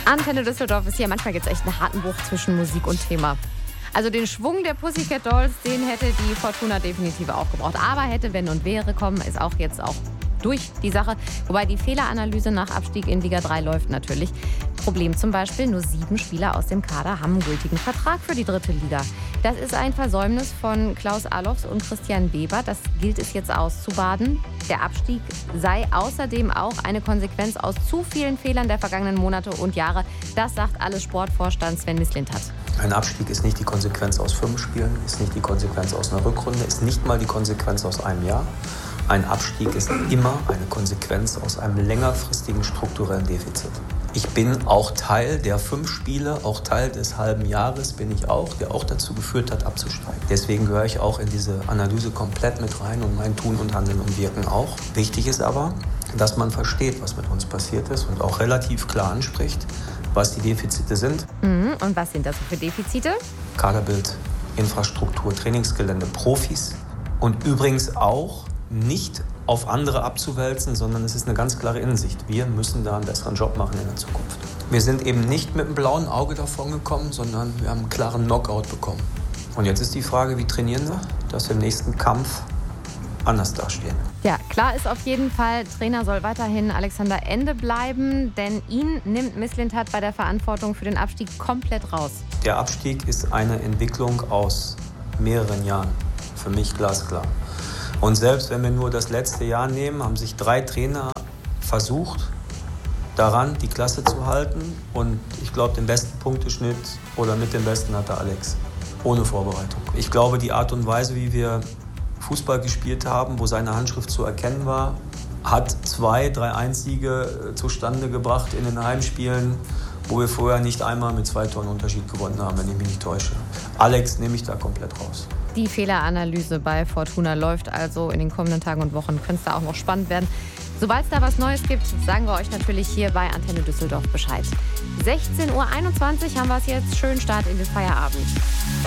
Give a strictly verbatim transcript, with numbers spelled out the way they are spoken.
Antenne Düsseldorf ist hier. Manchmal gibt es echt einen harten Bruch zwischen Musik und Thema. Also den Schwung der Pussycat Dolls, den hätte die Fortuna definitiv auch gebraucht. Aber hätte, wenn und wäre kommen, ist auch jetzt auch durch die Sache. Wobei die Fehleranalyse nach Abstieg in Liga drei läuft natürlich. Problem zum Beispiel, nur sieben Spieler aus dem Kader haben einen gültigen Vertrag für die dritte Liga. Das ist ein Versäumnis von Klaus Allofs und Christian Weber. Das gilt es jetzt auszubaden. Der Abstieg sei außerdem auch eine Konsequenz aus zu vielen Fehlern der vergangenen Monate und Jahre. Das sagt alles Sportvorstand Sven Mislintat. Ein Abstieg ist nicht die Konsequenz aus fünf Spielen, ist nicht die Konsequenz aus einer Rückrunde, ist nicht mal die Konsequenz aus einem Jahr. Ein Abstieg ist immer eine Konsequenz aus einem längerfristigen strukturellen Defizit. Ich bin auch Teil der fünf Spiele, auch Teil des halben Jahres bin ich auch, der auch dazu geführt hat, abzusteigen. Deswegen gehöre ich auch in diese Analyse komplett mit rein und mein Tun und Handeln und Wirken auch. Wichtig ist aber, dass man versteht, was mit uns passiert ist und auch relativ klar anspricht, was die Defizite sind. Mhm. Und was sind das für Defizite? Kaderbild, Infrastruktur, Trainingsgelände, Profis und übrigens auch nicht auf andere abzuwälzen, sondern es ist eine ganz klare Innensicht. Wir müssen da einen besseren Job machen in der Zukunft. Wir sind eben nicht mit einem blauen Auge davon gekommen, sondern wir haben einen klaren Knockout bekommen. Und jetzt ist die Frage, wie trainieren wir, dass wir im nächsten Kampf anders dastehen. Ja, klar ist auf jeden Fall, Trainer soll weiterhin Alexander Ende bleiben, denn ihn nimmt Mislintat bei der Verantwortung für den Abstieg komplett raus. Der Abstieg ist eine Entwicklung aus mehreren Jahren, für mich glasklar. Und selbst wenn wir nur das letzte Jahr nehmen, haben sich drei Trainer versucht, daran die Klasse zu halten. Und ich glaube, den besten Punkteschnitt oder mit dem besten hatte Alex, ohne Vorbereitung. Ich glaube, die Art und Weise, wie wir Fußball gespielt haben, wo seine Handschrift zu erkennen war, hat zwei, drei Einsiege zustande gebracht in den Heimspielen, wo wir vorher nicht einmal mit zwei Toren Unterschied gewonnen haben, wenn ich mich nicht täusche. Alex nehme ich da komplett raus. Die Fehleranalyse bei Fortuna läuft also in den kommenden Tagen und Wochen. Könnte es da auch noch spannend werden. Sobald es da was Neues gibt, sagen wir euch natürlich hier bei Antenne Düsseldorf Bescheid. sechzehn Uhr einundzwanzig haben wir es jetzt. Schönen Start in den Feierabend.